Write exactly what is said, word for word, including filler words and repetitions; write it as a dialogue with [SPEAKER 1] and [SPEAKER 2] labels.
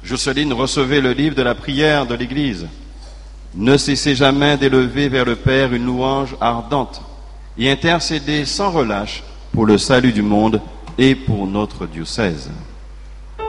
[SPEAKER 1] Jocelyne, recevez le livre de la prière de l'Église. Ne cessez jamais d'élever vers le Père une louange ardente et intercédez sans relâche pour le salut du monde et pour notre diocèse.